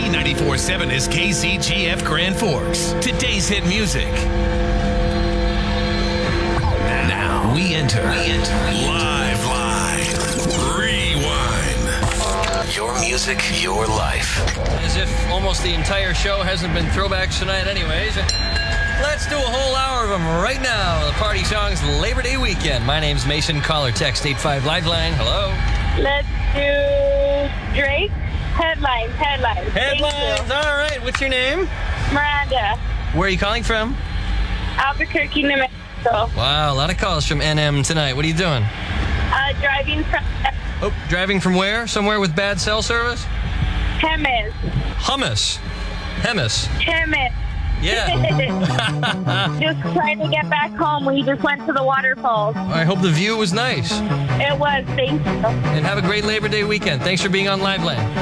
Z94.7 is KCGF Grand Forks. Today's hit music. Now we enter Live. Rewind. Your music, your life. As if almost the entire show hasn't been throwbacks tonight anyways. Let's do a whole hour of them right now. The party songs Labor Day weekend. My name's Mason. Caller text 85 Liveline. Hello. Let's do Drake. Headlines. Headlines. All right. What's your name? Miranda. Where are you calling from? Albuquerque, New Mexico. Wow, a lot of calls from NM tonight. What are you doing? Driving from Oh, driving from where? Somewhere with bad cell service? Hemis. Hemis. Yeah. Just trying to get back home. We just went to the waterfalls. I hope the view was nice. It was. Thank you. And have a great Labor Day weekend. Thanks for being on Liveline.